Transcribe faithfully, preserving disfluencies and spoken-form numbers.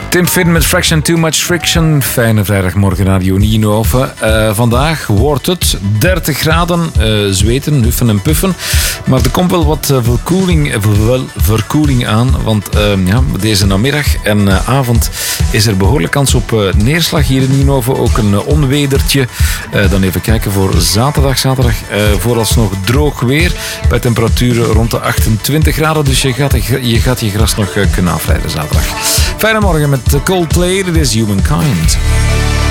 Tim Finn met Fraction Too Much Friction. Fijne vrijdagmorgen Radio Nienhoven. Uh, vandaag wordt het dertig graden, uh, zweten, huffen en puffen. Maar er komt wel wat uh, verkoeling, wel verkoeling aan. Want uh, ja, deze namiddag en uh, avond is er behoorlijk kans op uh, neerslag hier in Nienhoven. Ook een uh, onwedertje. Uh, dan even kijken voor zaterdag. Zaterdag uh, vooralsnog droog weer. Bij temperaturen rond de achtentwintig graden. Dus je gaat je, gaat je gras nog uh, kunnen afleiden zaterdag. Fijne morgen met Coldplay, dit is Humankind.